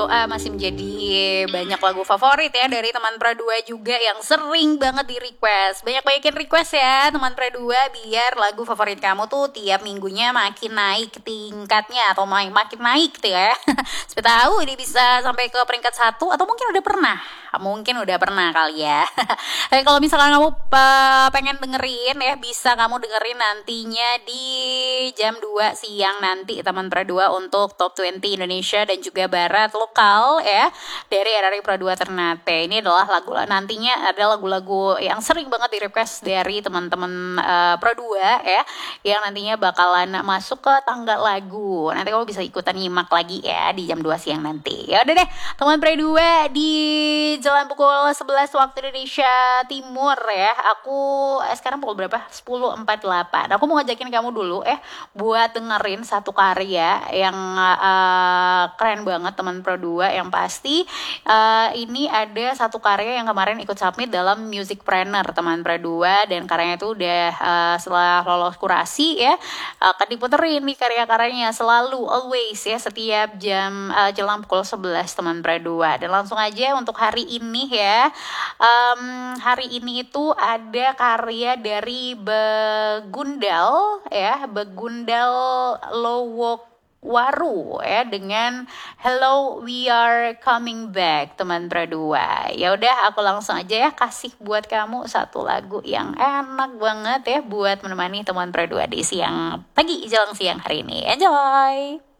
Masih menjadi banyak lagu favorit ya dari teman Pro 2 juga yang sering banget di request. Banyak-banyakin request ya teman Pro 2 biar lagu favorit kamu tuh tiap minggunya makin naik tingkatnya atau makin naik tuh ya. Siapa tahu ini bisa sampai ke peringkat 1 atau mungkin udah pernah. Mungkin udah pernah kali ya. Tapi kalau misalkan kamu pengen dengerin ya, bisa kamu dengerin nantinya di jam 2 siang nanti teman Pro 2 untuk Top 20 Indonesia dan juga Barat lokal ya dari RRI Pro 2 Ternate. Ini adalah nantinya ada lagu-lagu yang sering banget di request dari teman-teman Pro 2 ya, yang nantinya bakalan masuk ke tangga lagu. Nanti kamu bisa ikutan nyimak lagi ya di jam 2 siang nanti. Ya udah deh, teman Pro 2 di Jalan pukul 11 waktu Indonesia Timur ya. Aku sekarang pukul berapa? 10.48. Aku mau ngajakin kamu dulu buat dengerin satu karya yang keren banget teman Pro 2 yang pasti ini ada satu karya yang kemarin ikut submit dalam Musicpreneur teman Pro 2 dan karyanya itu udah setelah lolos kurasi ya akan diputerin nih karya-karyanya selalu always ya setiap jam jelang pukul 11 teman Pro 2. Dan langsung aja untuk hari ini ya, hari ini itu ada karya dari Begundal ya, Begundal Lowokwaru ya dengan Hello We Are Coming Back teman Pro 2. Ya udah aku langsung aja ya kasih buat kamu satu lagu yang enak banget ya buat menemani teman Pro 2 di siang pagi jelang siang hari ini. Enjoy.